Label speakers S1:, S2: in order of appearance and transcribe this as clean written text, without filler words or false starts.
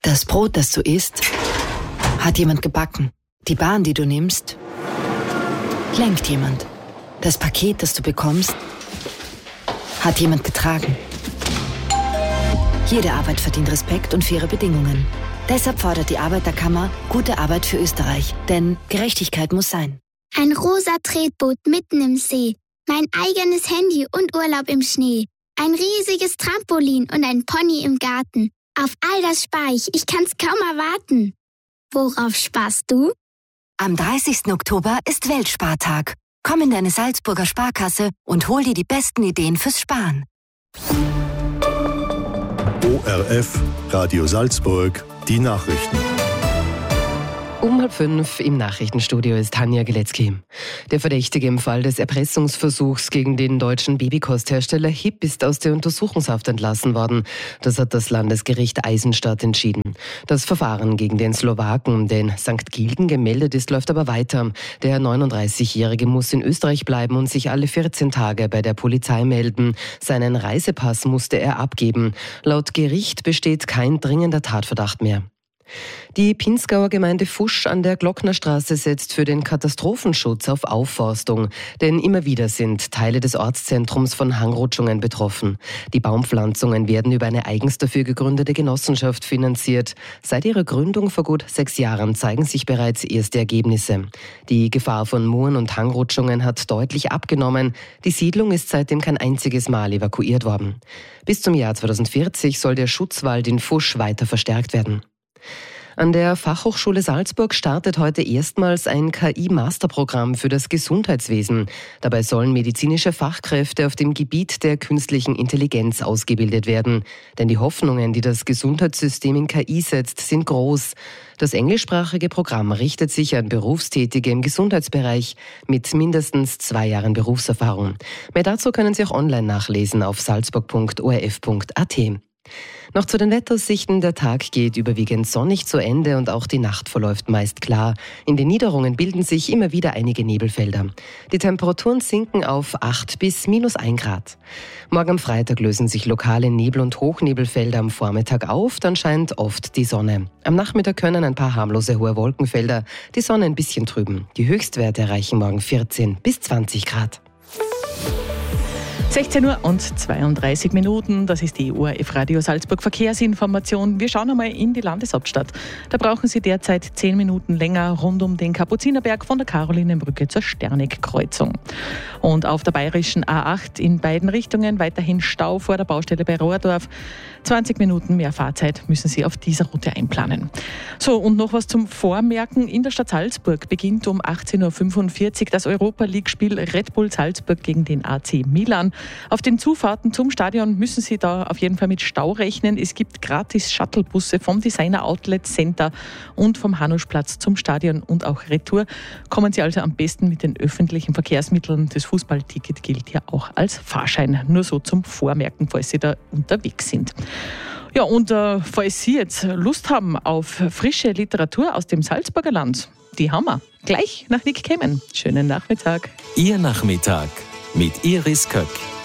S1: Das Brot, das du isst, hat jemand gebacken. Die Bahn, die du nimmst, lenkt jemand. Das Paket, das du bekommst, hat jemand getragen. Jede Arbeit verdient Respekt und faire Bedingungen. Deshalb fordert die Arbeiterkammer gute Arbeit für Österreich. Denn Gerechtigkeit muss sein.
S2: Ein rosa Tretboot mitten im See. Mein eigenes Handy und Urlaub im Schnee. Ein riesiges Trampolin und ein Pony im Garten. Auf all das spar ich. Ich kann's kaum erwarten. Worauf sparst du?
S1: Am 30. Oktober ist Weltspartag. Komm in deine Salzburger Sparkasse und hol dir die besten Ideen fürs Sparen.
S3: ORF, Radio Salzburg, die Nachrichten.
S4: Um 4:30 im Nachrichtenstudio ist Tanja Geletzky. Der Verdächtige im Fall des Erpressungsversuchs gegen den deutschen Babykosthersteller HIP ist aus der Untersuchungshaft entlassen worden. Das hat das Landesgericht Eisenstadt entschieden. Das Verfahren gegen den Slowaken, der in St. Gilgen gemeldet ist, läuft aber weiter. Der 39-Jährige muss in Österreich bleiben und sich alle 14 Tage bei der Polizei melden. Seinen Reisepass musste er abgeben. Laut Gericht besteht kein dringender Tatverdacht mehr. Die Pinzgauer Gemeinde Fusch an der Glocknerstraße setzt für den Katastrophenschutz auf Aufforstung. Denn immer wieder sind Teile des Ortszentrums von Hangrutschungen betroffen. Die Baumpflanzungen werden über eine eigens dafür gegründete Genossenschaft finanziert. Seit ihrer Gründung vor gut 6 Jahren zeigen sich bereits erste Ergebnisse. Die Gefahr von Mooren und Hangrutschungen hat deutlich abgenommen. Die Siedlung ist seitdem kein einziges Mal evakuiert worden. Bis zum Jahr 2040 soll der Schutzwald in Fusch weiter verstärkt werden. An der Fachhochschule Salzburg startet heute erstmals ein KI-Masterprogramm für das Gesundheitswesen. Dabei sollen medizinische Fachkräfte auf dem Gebiet der künstlichen Intelligenz ausgebildet werden. Denn die Hoffnungen, die das Gesundheitssystem in KI setzt, sind groß. Das englischsprachige Programm richtet sich an Berufstätige im Gesundheitsbereich mit mindestens 2 Jahren Berufserfahrung. Mehr dazu können Sie auch online nachlesen auf salzburg.orf.at. Noch zu den Wetteraussichten. Der Tag geht überwiegend sonnig zu Ende und auch die Nacht verläuft meist klar. In den Niederungen bilden sich immer wieder einige Nebelfelder. Die Temperaturen sinken auf 8 bis -1 Grad. Morgen am Freitag lösen sich lokale Nebel- und Hochnebelfelder am Vormittag auf, dann scheint oft die Sonne. Am Nachmittag können ein paar harmlose hohe Wolkenfelder die Sonne ein bisschen trüben. Die Höchstwerte erreichen morgen 14 bis 20 Grad.
S5: 16:32 Uhr, das ist die ORF Radio Salzburg Verkehrsinformation. Wir schauen einmal in die Landeshauptstadt. Da brauchen Sie derzeit 10 Minuten länger rund um den Kapuzinerberg von der Karolinenbrücke zur Sterneck-Kreuzung. Und auf der bayerischen A8 in beiden Richtungen weiterhin Stau vor der Baustelle bei Rohrdorf. 20 Minuten mehr Fahrzeit müssen Sie auf dieser Route einplanen. So, und noch was zum Vormerken. In der Stadt Salzburg beginnt um 18:45 Uhr das Europa-League-Spiel Red Bull Salzburg gegen den AC Milan. Auf den Zufahrten zum Stadion müssen Sie da auf jeden Fall mit Stau rechnen. Es gibt gratis Shuttlebusse vom Designer Outlet Center und vom Hanuschplatz zum Stadion und auch Retour. Kommen Sie also am besten mit den öffentlichen Verkehrsmitteln. Das Fußballticket gilt ja auch als Fahrschein. Nur so zum Vormerken, falls Sie da unterwegs sind. Ja, und falls Sie jetzt Lust haben auf frische Literatur aus dem Salzburger Land, die haben wir gleich nach Nick Kemen. Schönen Nachmittag.
S6: Ihr Nachmittag mit Iris Köck.